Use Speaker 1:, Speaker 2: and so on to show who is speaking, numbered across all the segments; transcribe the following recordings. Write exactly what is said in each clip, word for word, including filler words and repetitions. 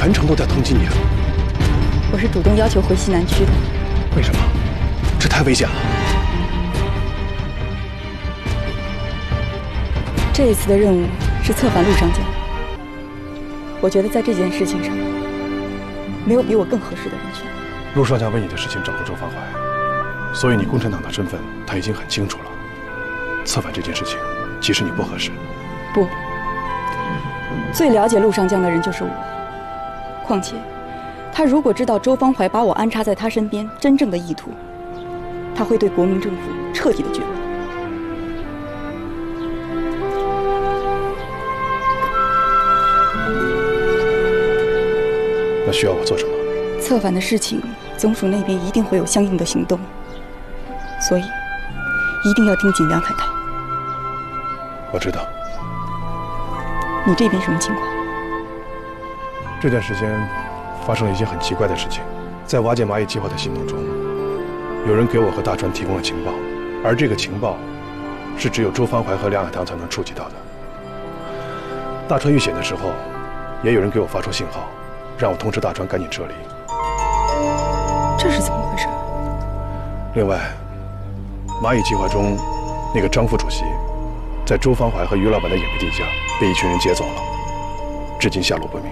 Speaker 1: 全程都在通缉你啊！
Speaker 2: 我是主动要求回西南区的。
Speaker 1: 为什么？这太危险了。
Speaker 2: 这一次的任务是策反陆上将。我觉得在这件事情上，没有比我更合适的人选。
Speaker 1: 陆上将为你的事情找过周方怀，所以你共产党的身份他已经很清楚了。策反这件事情，其实你不合适。
Speaker 2: 不，最了解陆上将的人就是我。况且，他如果知道周方怀把我安插在他身边真正的意图，他会对国民政府彻底的绝望。
Speaker 1: 那需要我做什么？
Speaker 2: 策反的事情，总署那边一定会有相应的行动，所以一定要听锦良海涛。
Speaker 1: 我知道。
Speaker 2: 你这边什么情况？
Speaker 1: 这段时间发生了一些很奇怪的事情，在瓦解蚂蚁计划的行动中，有人给我和大川提供了情报，而这个情报是只有周方怀和梁海棠才能触及到的。大川遇险的时候，也有人给我发出信号，让我通知大川赶紧撤离。
Speaker 2: 这是怎么回事？
Speaker 1: 另外，蚂蚁计划中那个张副主席，在周方怀和于老板的隐蔽地下被一群人劫走了，至今下落不明。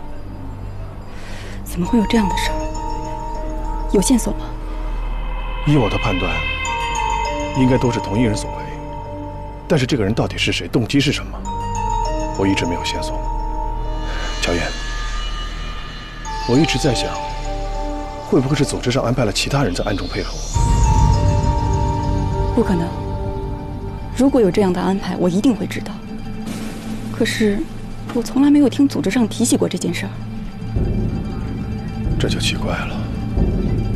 Speaker 2: 怎么会有这样的事儿？有线索吗？
Speaker 1: 依我的判断，应该都是同一人所为。但是这个人到底是谁，动机是什么，我一直没有线索。乔燕，我一直在想，会不会是组织上安排了其他人在暗中配合我？
Speaker 2: 不可能。如果有这样的安排，我一定会知道。可是，我从来没有听组织上提起过这件事儿。
Speaker 1: 这就奇怪了。